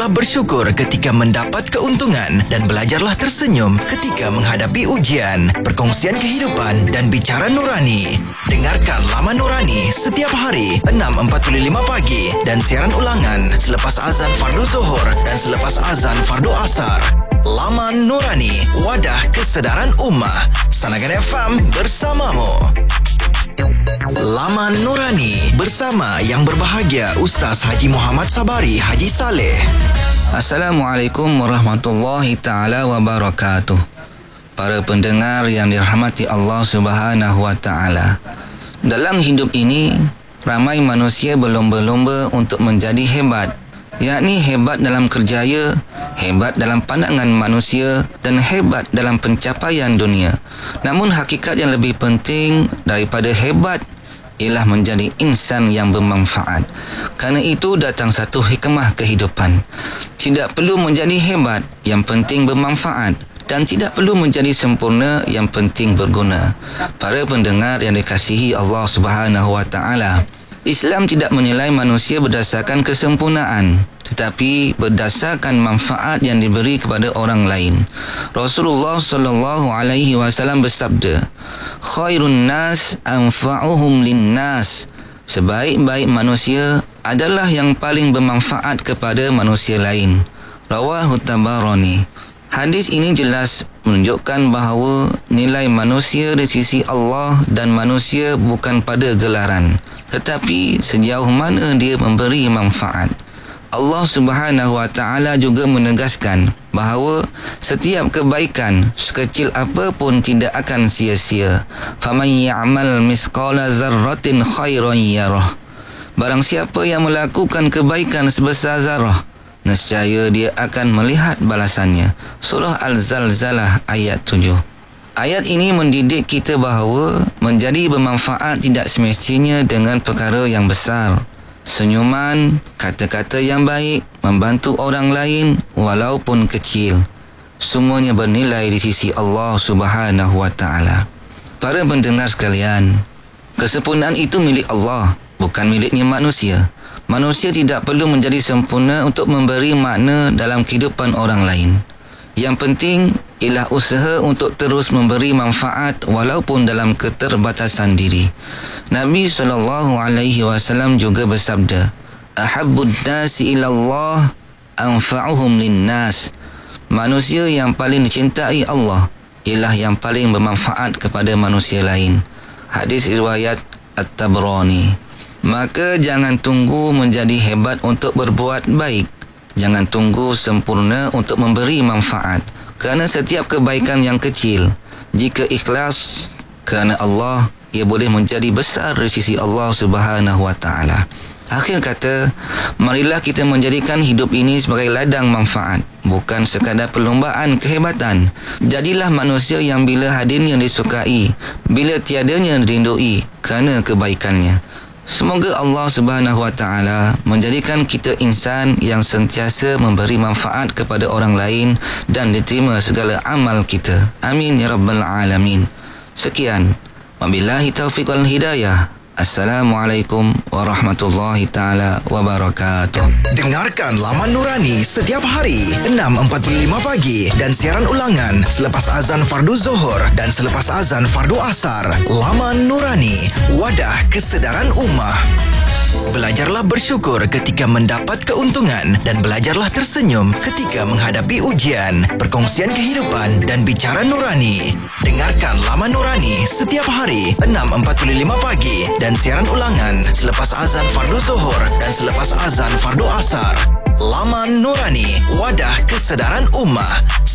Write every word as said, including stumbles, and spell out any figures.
Belajarlah bersyukur ketika mendapat keuntungan dan belajarlah tersenyum ketika menghadapi ujian. Perkongsian kehidupan dan bicara nurani. Dengarkan Laman Nurani setiap hari enam empat puluh lima pagi dan siaran ulangan selepas azan fardu zuhur dan selepas azan fardu asar. Laman Nurani, wadah kesedaran ummah. Sanagan F M bersamamu. Laman Nurani bersama yang berbahagia Ustaz Haji Muhammad Sabari Haji Saleh. Assalamualaikum warahmatullahi ta'ala wabarakatuh. Para pendengar yang dirahmati Allah Subhanahu wa ta'ala. Dalam hidup ini, ramai manusia berlomba-lomba untuk menjadi hebat, yakni hebat dalam kerjaya, hebat dalam pandangan manusia dan hebat dalam pencapaian dunia. Namun hakikat yang lebih penting daripada hebat ialah menjadi insan yang bermanfaat. Kerana itu datang satu hikmah kehidupan. Tidak perlu menjadi hebat, yang penting bermanfaat. Dan tidak perlu menjadi sempurna, yang penting berguna. Para pendengar yang dikasihi Allah Subhanahu wa ta'ala, Islam tidak menilai manusia berdasarkan kesempurnaan, tetapi berdasarkan manfaat yang diberi kepada orang lain. Rasulullah sallallahu alaihi wasallam bersabda, "Khairun nas anfa'uhum linnas." Sebaik-baik manusia adalah yang paling bermanfaat kepada manusia lain. Rawahu Tabarani. Hadis ini jelas menunjukkan bahawa nilai manusia di sisi Allah dan manusia bukan pada gelaran, tetapi sejauh mana dia memberi manfaat. Allah Subhanahu wa ta'ala juga menegaskan bahawa setiap kebaikan sekecil apa pun tidak akan sia-sia. Faman ya'mal misqala zarratin khairan yarah. Barang siapa yang melakukan kebaikan sebesar zarah, nescaya dia akan melihat balasannya. Surah Al-Zalzalah ayat tujuh. Ayat ini mendidik kita bahawa menjadi bermanfaat tidak semestinya dengan perkara yang besar. Senyuman, kata-kata yang baik, membantu orang lain walaupun kecil, semuanya bernilai di sisi Allah Subhanahu wa ta'ala. Para pendengar sekalian, kesempurnaan itu milik Allah, bukan miliknya manusia. Manusia tidak perlu menjadi sempurna untuk memberi makna dalam kehidupan orang lain. Yang penting ialah usaha untuk terus memberi manfaat walaupun dalam keterbatasan diri. Nabi sallallahu alaihi wasallam juga bersabda, "Ahabbud nasi ila Allah anfa'uhum linnas." Manusia yang paling dicintai Allah ialah yang paling bermanfaat kepada manusia lain. Hadis riwayat At-Tabrani. Maka jangan tunggu menjadi hebat untuk berbuat baik. Jangan tunggu sempurna untuk memberi manfaat. Kerana setiap kebaikan yang kecil, jika ikhlas kerana Allah, ia boleh menjadi besar di sisi Allah Subhanahu wa ta'ala. Akhir kata, marilah kita menjadikan hidup ini sebagai ladang manfaat, bukan sekadar perlombaan kehebatan. Jadilah manusia yang bila hadirnya disukai, bila tiadanya dirindui kerana kebaikannya. Semoga Allah Subhanahu wa ta'ala menjadikan kita insan yang sentiasa memberi manfaat kepada orang lain dan diterima segala amal kita. Amin ya rabbal alamin. Sekian. Wabillahi taufiq wal hidayah. Assalamualaikum warahmatullahi ta'ala wabarakatuh. Dengarkan Laman Nurani setiap hari enam empat puluh lima pagi dan siaran ulangan selepas azan fardu zuhur dan selepas azan fardu asar. Laman Nurani, wadah kesedaran ummah. Belajarlah bersyukur ketika mendapat keuntungan dan belajarlah tersenyum ketika menghadapi ujian. Perkongsian kehidupan dan bicara nurani. Dengarkan Laman Nurani setiap hari enam empat puluh lima pagi dan siaran ulangan selepas azan fardu zuhur dan selepas azan fardu asar. Laman Nurani, wadah kesedaran ummah.